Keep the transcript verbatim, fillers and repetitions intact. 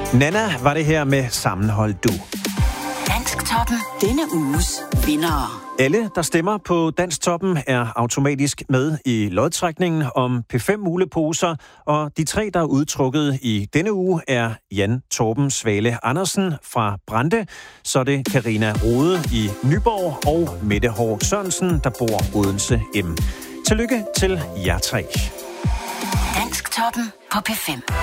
Nana var det her med Sammenhold Du. Dansktoppen. Denne uges vindere. Alle, der stemmer på Dansktoppen, er automatisk med i lodtrækningen om P fem muleposer, og de tre, der er udtrukket i denne uge, er Jan Torben Svale Andersen fra Brande, så er det Karina Rode i Nyborg og Mette Hår Sørensen, der bor Odense M. Tillykke til jer tre. Dansktoppen på P fem.